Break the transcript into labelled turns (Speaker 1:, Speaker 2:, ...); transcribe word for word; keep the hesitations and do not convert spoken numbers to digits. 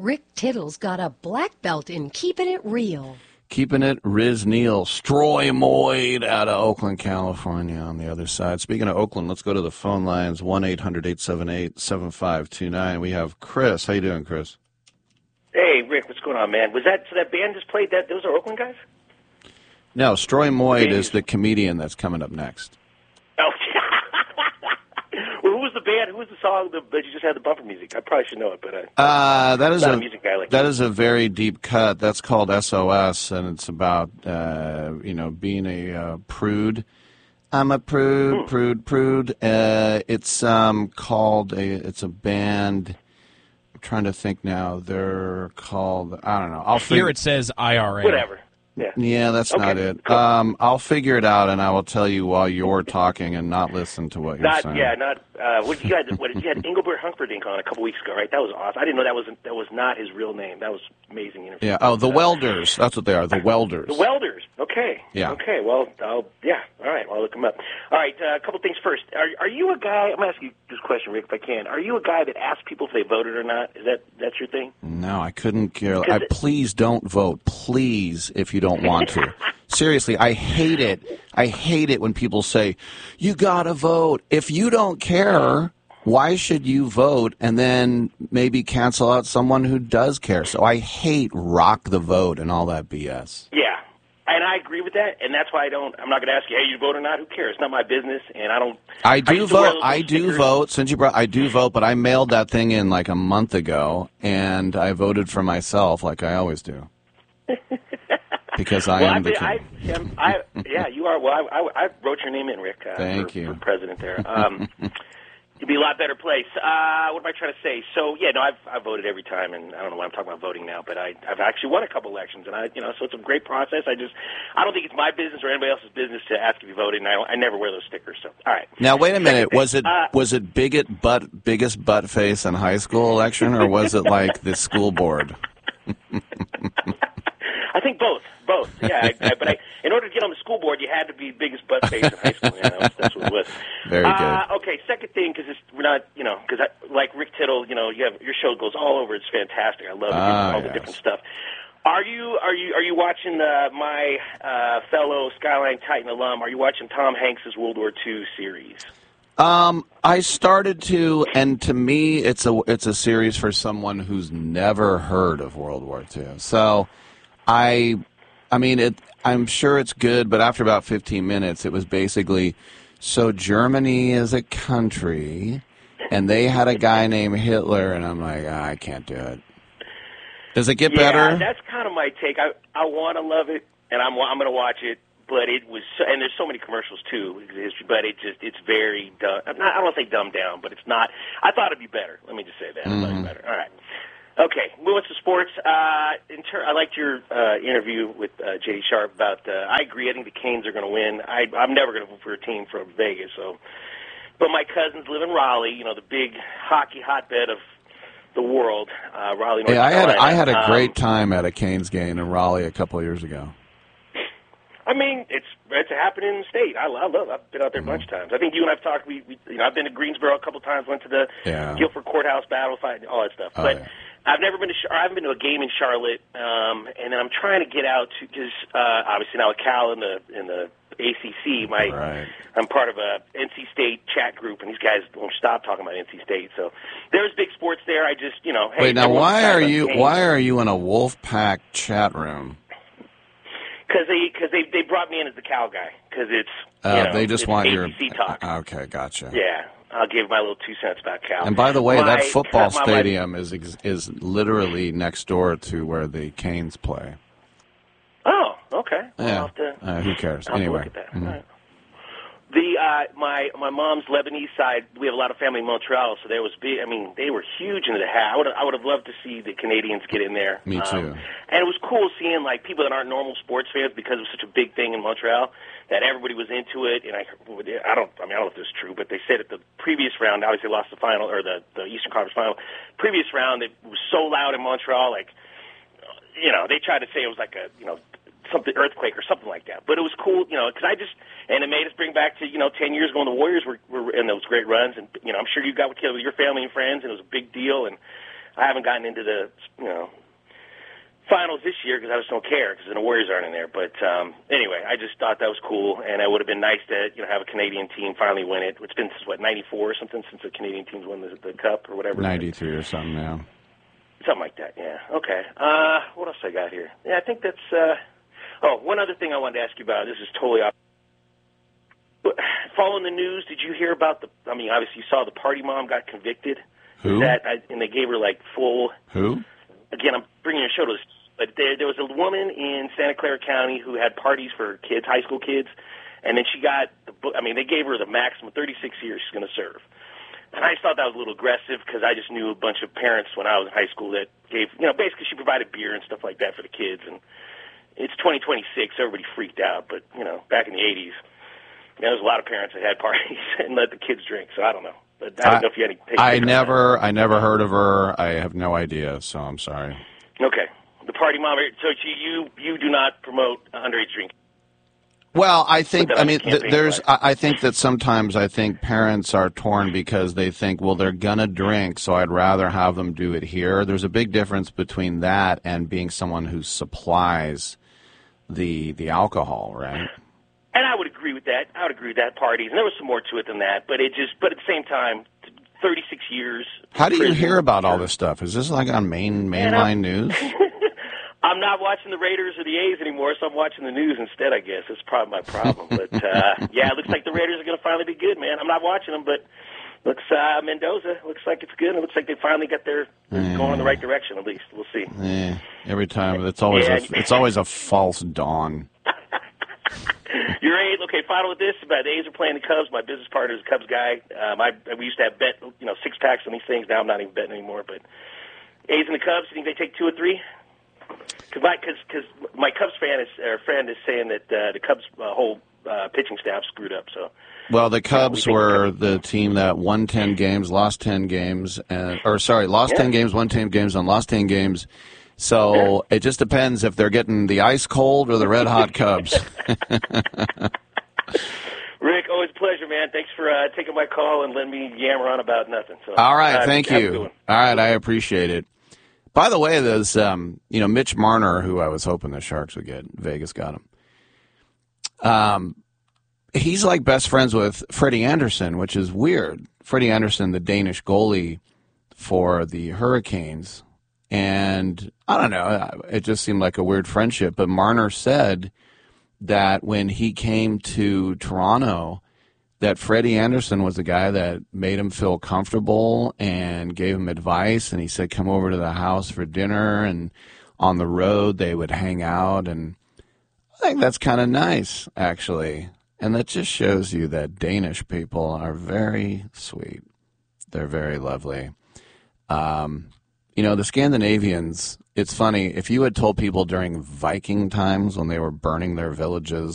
Speaker 1: Rick Tittle's got a black belt in keeping it real.
Speaker 2: Keeping it, Riz Neal, Stroymoid out of Oakland, California on the other side. Speaking of Oakland, let's go to the phone lines, one eight hundred eight seven eight seven five two nine. We have Chris. How you doing, Chris?
Speaker 3: Hey, Rick, what's going on, man? Was that, so that band just played that? Those are Oakland guys?
Speaker 2: No, Stroymoid is the comedian that's coming up next.
Speaker 3: Oh, well, who was the band? Who was the song that you just had the bumper music? I probably should know it, but uh,
Speaker 2: uh, that is
Speaker 3: I'm not
Speaker 2: a,
Speaker 3: a music guy like
Speaker 2: that
Speaker 3: you.
Speaker 2: is a very deep cut. That's called S O S, and it's about uh, you know being a uh, prude. I'm a prude, hmm. prude, prude. Uh, it's um, called a. It's a band. I'm trying to think now. They're called. I don't know. I'll
Speaker 4: Here
Speaker 2: figure,
Speaker 4: it says I R A.
Speaker 3: Whatever. Yeah,
Speaker 2: yeah that's
Speaker 3: okay.
Speaker 2: not it.
Speaker 3: Cool.
Speaker 2: Um, I'll figure it out, and I will tell you while you're talking and not listen to what you're
Speaker 3: not,
Speaker 2: saying.
Speaker 3: Yeah, not. Uh, what you had? What did you had? Engelbert Humperdinck on a couple weeks ago, right? That was awesome. I didn't know that was that was not his real name. That was amazing interview.
Speaker 2: Yeah. Oh, the
Speaker 3: uh,
Speaker 2: Welders. That's what they are. The Welders.
Speaker 3: The Welders. Okay.
Speaker 2: Yeah.
Speaker 3: Okay. Well, I'll, yeah. All right. Well, I'll look them up. All right. Uh, a couple things first. Are are you a guy? I'm gonna ask you this question, Rick, if I can. Are you a guy that asks people if they voted or not? Is that that's your thing?
Speaker 2: No, I couldn't care. I, please don't vote. Please, if you don't want to. Seriously, I hate it. I hate it when people say, you gotta vote. If you don't care, why should you vote and then maybe cancel out someone who does care? So I hate rock the vote and all that B S.
Speaker 3: Yeah. And I agree with that, and that's why I don't. I'm not going to ask you, hey, you vote or not? Who cares? It's not my business, and I don't.
Speaker 2: I do
Speaker 3: I
Speaker 2: vote. I do
Speaker 3: stickers.
Speaker 2: vote. Since you brought, I do vote, but I mailed that thing in like a month ago, and I voted for myself, like I always do, because I
Speaker 3: well,
Speaker 2: am
Speaker 3: I,
Speaker 2: the king.
Speaker 3: I, am, I, yeah, you are. Well, I, I, I wrote your name in, Rick. Uh,
Speaker 2: Thank
Speaker 3: for,
Speaker 2: you.
Speaker 3: for president there. Um, It'd be a lot better place. Uh, what am I trying to say? So yeah, no, I've I've voted every time, and I don't know why I'm talking about voting now, but I I've actually won a couple elections, and I you know so it's a great process. I just I don't think it's my business or anybody else's business to ask if you voted, and I don't, I never wear those stickers. So all right.
Speaker 2: Now wait a minute.
Speaker 3: Second
Speaker 2: Was
Speaker 3: thing,
Speaker 2: it
Speaker 3: uh,
Speaker 2: was it bigot butt biggest butt face in high school election, or was it like the school board?
Speaker 3: I think both, both. Yeah, I, I, but I, in order to get on the school board, you had to be biggest butt face in high school. Yeah, that's, that's what it was.
Speaker 2: Very
Speaker 3: uh,
Speaker 2: good.
Speaker 3: Okay, second thing, because we're not, you know, because like Rick Tittle, you know, you have your show goes all over. It's fantastic. I love it.
Speaker 2: Ah,
Speaker 3: all
Speaker 2: yes.
Speaker 3: the different stuff. Are you are you are you watching uh, my uh, fellow Skyline Titan alum? Are you watching Tom Hanks's World War Two series?
Speaker 2: Um, I started to, and to me, it's a it's a series for someone who's never heard of World War Two. So, I, I mean, it. I'm sure it's good, but after about fifteen minutes, it was basically, so Germany is a country, and they had a guy named Hitler, and I'm like, ah, I can't do it. Does it get
Speaker 3: yeah,
Speaker 2: better?
Speaker 3: That's kind of my take. I I want to love it, and I'm I'm going to watch it. But it was, so, and there's so many commercials too. But it just, it's very dumb. Not, I don't want to say dumbed down, but it's not. I thought it'd be better. Let me just say that.
Speaker 2: Mm-hmm.
Speaker 3: I thought it'd be better. All right. Okay, move on to sports. Uh, in ter- I liked your uh, interview with uh, J D Sharp about. Uh, I agree. I think the Canes are going to win. I, I'm never going to vote for a team from Vegas. So, but my cousins live in Raleigh. You know, the big hockey hotbed of the world. Uh, Raleigh, North
Speaker 2: Yeah, I had
Speaker 3: Carolina.
Speaker 2: I had a great
Speaker 3: um,
Speaker 2: time at a Canes game in Raleigh a couple of years ago.
Speaker 3: I mean, it's it's happening in the state. I, I love. I've been out there a bunch of times. I think you and I've talked. We, we you know, I've been to Greensboro a couple of times. Went to the
Speaker 2: Yeah.
Speaker 3: Guilford Courthouse battle fight, all that stuff.
Speaker 2: Oh,
Speaker 3: but
Speaker 2: yeah.
Speaker 3: I've never been to. Char- I haven't been to a game in Charlotte. Um, and then I'm trying to get out to because uh, obviously now with Cal in the in the A C C, my
Speaker 2: Right.
Speaker 3: I'm part of a N C State chat group, and these guys won't stop talking about N C State. So there's big sports there. I just you know. Hey,
Speaker 2: Wait, now
Speaker 3: everyone's
Speaker 2: why
Speaker 3: talking
Speaker 2: are
Speaker 3: about
Speaker 2: you
Speaker 3: games.
Speaker 2: why are you in a Wolfpack chat room?
Speaker 3: Because they because they they brought me in as the Cal guy because it's
Speaker 2: Uh,
Speaker 3: you know,
Speaker 2: they just
Speaker 3: it's
Speaker 2: want
Speaker 3: A C
Speaker 2: your
Speaker 3: C talk.
Speaker 2: Okay, gotcha.
Speaker 3: Yeah, I'll give my little two cents about Cal.
Speaker 2: And by the way,
Speaker 3: My-
Speaker 2: that football
Speaker 3: my- my-
Speaker 2: stadium is ex- is literally next door to where the Canes play.
Speaker 3: Oh, okay. I'll
Speaker 2: Yeah.
Speaker 3: have to,
Speaker 2: Uh, who cares?
Speaker 3: I'll have to
Speaker 2: Anyway.
Speaker 3: look at that.
Speaker 2: Mhm.
Speaker 3: All right. The uh, my my mom's Lebanese side, we have a lot of family in Montreal, so there was big. I mean, they were huge into the hat. I would I would have loved to see the Canadians get in there.
Speaker 2: Me too.
Speaker 3: Um, and it was cool seeing like people that aren't normal sports fans because it was such a big thing in Montreal that everybody was into it. And I I don't I mean I don't know if this is true, but they said at the previous round, obviously they lost the final or the the Eastern Conference final. Previous round, it was so loud in Montreal, like you know they tried to say it was like a you know. something earthquake or something like that. But it was cool, you know, because I just and it made us bring back to you know ten years ago when the Warriors were, were in those great runs, and you know I'm sure you got with with your family and friends, and it was a big deal. And I haven't gotten into the, you know, finals this year because I just don't care because the Warriors aren't in there. But um, anyway, I just thought that was cool, and it would have been nice to, you know, have a Canadian team finally win it. It's been, what, ninety-four or something since the Canadian teams won the, the Cup or whatever?
Speaker 2: ninety-three or something, yeah.
Speaker 3: Something like that, yeah. Okay. Uh, what else I got here? Yeah, I think that's, uh, oh, one other thing I wanted to ask you about. This is totally off. Following the news, did you hear about the, I mean, obviously you saw the party mom got convicted.
Speaker 2: Who?
Speaker 3: That, I, and they gave her, like, full.
Speaker 2: Who?
Speaker 3: Again, I'm bringing a show to this, but there, there was a woman in Santa Clara County who had parties for kids, high school kids, and then she got, the book. I mean, they gave her the maximum thirty-six years she's going to serve. And I just thought that was a little aggressive because I just knew a bunch of parents when I was in high school that gave, you know, basically she provided beer and stuff like that for the kids. And it's twenty twenty-six, everybody freaked out. But, you know, back in the eighties, you know, there was a lot of parents that had parties and let the kids drink. So I don't know. But I don't
Speaker 2: I,
Speaker 3: know if you had any.
Speaker 2: I never, I never heard of her. I have no idea, so I'm sorry.
Speaker 3: Okay. The party mom, so you, you do not promote underage drinking?
Speaker 2: Well, I think, I mean, th-
Speaker 3: campaign,
Speaker 2: there's,
Speaker 3: right?
Speaker 2: I I think that sometimes I think parents are torn because they think, well, they're going to drink, so I'd rather have them do it here. There's a big difference between that and being someone who supplies the the alcohol, right?
Speaker 3: And I would agree with that. I would agree with that, parties. And there was some more to it than that, but it just, but at the same time, thirty-six years.
Speaker 2: How do you
Speaker 3: prison.
Speaker 2: hear about all this stuff? Is this like on main mainline news?
Speaker 3: I'm not watching the Raiders or the A's anymore, so I'm watching the news instead, I guess. That's probably my problem. But, uh, yeah, it looks like the Raiders are going to finally be good, man. I'm not watching them, but looks uh, Mendoza looks like it's good. It looks like they finally got their mm. going in the right direction, at least. We'll see.
Speaker 2: Yeah, every time. It's always, yeah. a, it's always a false dawn.
Speaker 3: Your A's, okay, final with this. About the A's are playing the Cubs. My business partner is a Cubs guy. Um, I, we used to have bet, you know, six packs on these things. Now I'm not even betting anymore. But A's and the Cubs, you think they take two or three? Because my, cause, cause my Cubs fan is, or friend is saying that uh, the Cubs' uh, whole uh, pitching staff screwed up. So,
Speaker 2: well, the Cubs
Speaker 3: you know, we
Speaker 2: were
Speaker 3: the,
Speaker 2: the team that won ten games, lost ten games, and or sorry, lost
Speaker 3: yeah.
Speaker 2: ten games, won ten games, and lost ten games. So yeah. It just depends if they're getting the ice cold or the red hot Cubs.
Speaker 3: Rick, always a pleasure, man. Thanks for uh, taking my call and letting me yammer on about nothing. So,
Speaker 2: all right,
Speaker 3: uh,
Speaker 2: thank you. All right, I appreciate it. By the way, there's, um, you know, Mitch Marner, who I was hoping the Sharks would get. Vegas got him. Um, he's like best friends with Freddie Andersen, which is weird. Freddie Andersen, the Danish goalie for the Hurricanes. And I don't know, it just seemed like a weird friendship. But Marner said that when he came to Toronto, that Freddie Andersen was the guy that made him feel comfortable and gave him advice. And he said, come over to the house for dinner. And on the road, they would hang out. And I think that's kind of nice, actually. And that just shows you that Danish people are very sweet. They're very lovely. Um, you know, the Scandinavians, it's funny. If you had told people during Viking times when they were burning their villages